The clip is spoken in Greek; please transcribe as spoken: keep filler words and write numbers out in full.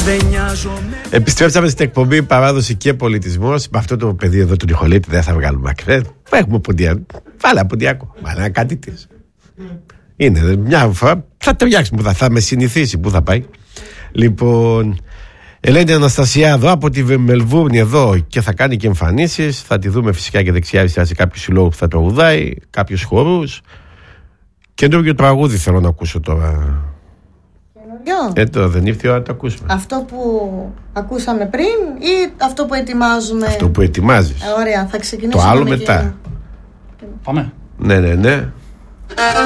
Επιστρέψαμε στην εκπομπή Παράδοση και Πολιτισμός. Με αυτό το παιδί εδώ του Νιχολίτη δεν θα βγάλουμε άκρη. Έχουμε ποντιακό. Βάλε ποντιακό. Βάλε κάτι τη. Είναι μια φορά. Θα ταιριάξει που θα, θα με συνηθίσει. Πού θα πάει. Λοιπόν, Ελένη Αναστασιάδου από τη Μελβούρνη εδώ και θα κάνει και εμφανίσεις. Θα τη δούμε φυσικά και δεξιά-αριστερά σε κάποιους συλλόγους που θα τραγουδάει, κάποιους χορούς. Καινούργιο τραγούδι θέλω να ακούσω τώρα. Ε, το δεν ήρθε η ώρα να το ακούσουμε. Αυτό που ακούσαμε πριν ή αυτό που ετοιμάζουμε? Αυτό που ετοιμάζεις. Ε, ωραία, θα ξεκινήσουμε. Το άλλο μετά. Πάμε. Ναι, ναι, ναι.